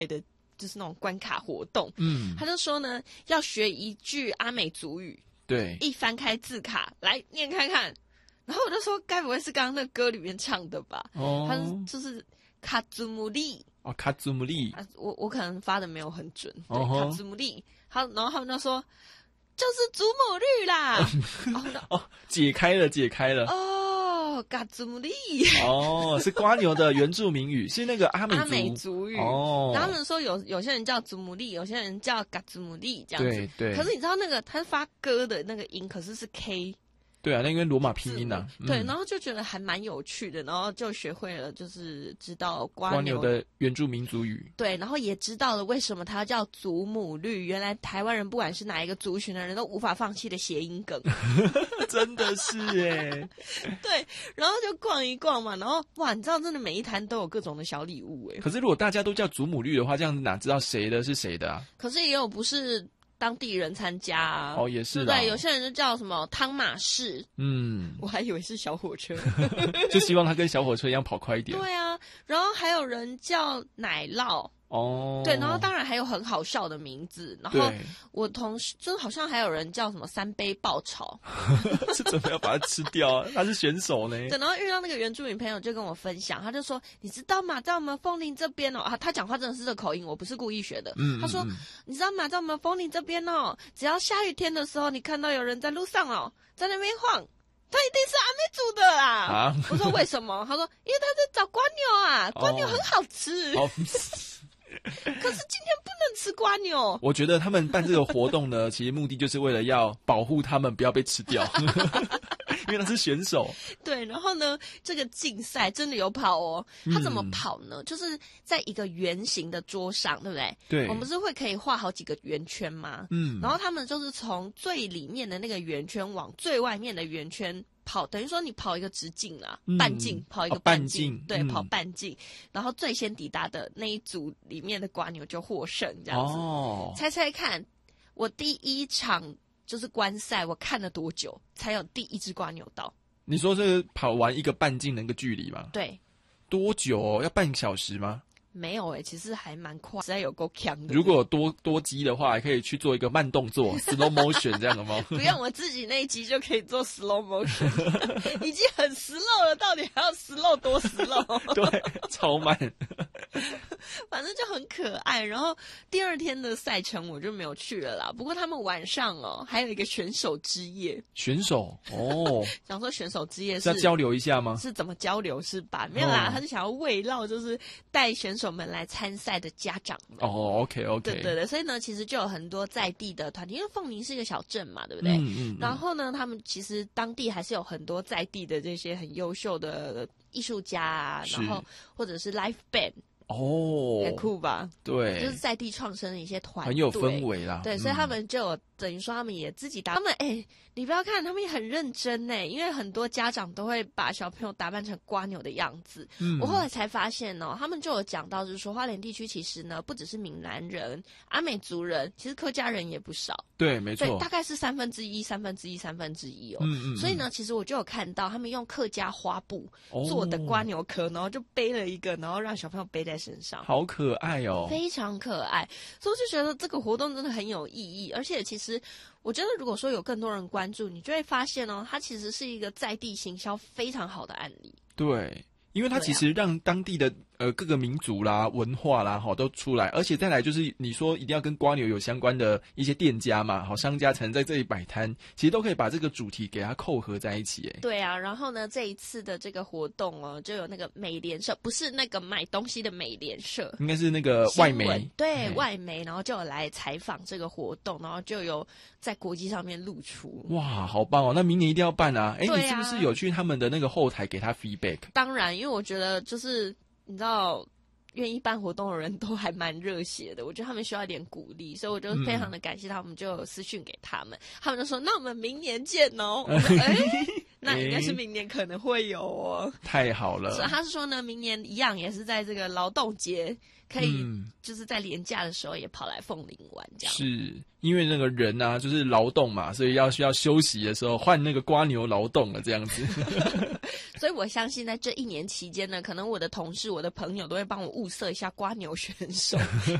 的，就是那种关卡活动。他就说呢，要学一句阿美族语， 对， 一翻开字卡来念看看。然后我就说，该不会是刚刚那歌里面唱的吧？他就是卡祖姆利。 卡祖姆利， 我可能发的没有很准，对，卡祖姆利。好，然后他们就说就是祖母绿啦。 解开了。 卡祖姆利。 是瓜牛的原住民语，是那个阿美族语。然后他们说有些人叫祖母利，有些人叫卡祖姆利这样子。 对。 可是你知道那个他发歌的那个音，可是 K。 对啊，那个罗马拼音啊。 对，然后就觉得还蛮有趣的，然后就学会了，就是知道瓜牛的原住民族语。对， 然后也知道了为什么它叫祖母绿。原来台湾人不管是哪一个族群的人都无法放弃的谐音梗。 真的是耶。 对，然后就逛一逛嘛，然后哇，你知道真的每一摊都有各种的小礼物耶。 可是如果大家都叫祖母绿的话，这样子哪知道谁的是谁的啊？ 可是也有不是当地人参加啊。 也是啦。 对，有些人就叫什么汤马士。我还以为是小火车。 就希望他跟小火车一样跑快一点。 对啊，然后还有人叫奶酪。对，然后当然还有很好笑的名字，然后我同事就好像还有人叫什么三杯爆炒。 是怎么要把它吃掉啊？他是选手呢。 对，然后遇到那个原住民朋友就跟我分享，他就说你知道吗，在我们枫林这边他讲话真的是这口音，我不是故意学的。他说你知道吗，在我们枫林这边只要下雨天的时候，你看到有人在路上在那边晃，他一定是阿美族的啊。我说为什么？他说因为他在找瓜牛啊，瓜牛很好吃。可是今天不能吃瓜牛。 我觉得他们办这个活动呢，其实目的就是为了要保护他们不要被吃掉。因为他是选手。 对，然后呢，这个竞赛真的有跑他怎么跑呢？就是在一个圆形的桌上，对不对？ 对。 我们是可以画好几个圆圈吗？然后他们就是从最里面的那个圆圈往最外面的圆圈跑，等于说你跑一个直径啦，半径跑一个半径，对，跑半径，然后最先抵达的那一组里面的瓜牛就获胜，这样子。猜猜看，我第一场就是观赛，我看了多久才有第一只瓜牛到？ 你说是跑完一个半径的那个距离吗？ 对。 多久要半个小时吗？ 没有其实还蛮快，实在有够强的。 如果有多机的话，还可以去做一个慢动作slow motion 这样的吗？ 不用，我自己那一集就可以做 slow motion。已经很 slow 了，到底还要 slow 多 slow？ 对，超慢。 反正就很可爱。然后第二天的赛程我就没有去了啦。不过他们晚上还有一个选手之夜。 选手想说选手之夜是要交流一下吗？ 是怎么交流是吧？没有啦，他是想要慰劳，就是带选手们来参赛的家长们。 OK。 对，所以呢，其实就有很多在地的团体，因为凤林是一个小镇嘛，对不对？然后呢，他们其实当地还是有很多在地的这些很优秀的艺术家啊，然后或者是 live band。很酷吧？ 对， 就是在地创生的一些团队， 很有氛围啦。 对，所以他们就有等于说他们也自己打，他们你不要看他们也很认真因为很多家长都会把小朋友打扮成瓜牛的样子。我后来才发现他们就有讲到，就是说花莲地区其实呢，不只是闽南人、阿美族人，其实客家人也不少。 对，没错， 对，大概是1/3。所以呢，其实我就有看到他们用客家花布做的瓜牛壳，然后就背了一个，然后让小朋友背在身上， 好可爱非常可爱。所以我就觉得这个活动真的很有意义，而且其实我觉得如果说有更多人关注，你就会发现它其实是一个在地行销非常好的案例。 对，因为它其实让当地的各个民族啦、文化啦，都出来，而且再来就是你说一定要跟瓜牛有相关的一些店家嘛，商家才能在这里摆摊，其实都可以把这个主题给它扣合在一起。 对啊，然后呢，这一次的这个活动就有那个美联社，不是那个买东西的美联社， 应该是那个外媒， 对，外媒，然后就有来采访这个活动，然后就有在国际上面露出。 哇，好棒那明年一定要办啊！你是不是有去他们的那个后台给他 feedback？ 当然，因为我觉得就是你知道，愿意办活动的人都还蛮热血的，我觉得他们需要一点鼓励，所以我就非常的感谢他们，就有私讯给他们，他们就说那我们明年见那应该是明年可能会有哦。 太好了。 所以他是说呢，明年一样也是在这个劳动节，可以就是在连假的时候也跑来凤林玩这样。 是因为那个人啊，就是劳动嘛，所以需要休息的时候换那个蝸牛劳动了这样子。 所以我相信在这一年期间呢，可能我的同事、我的朋友都会帮我物色一下蝸牛选手。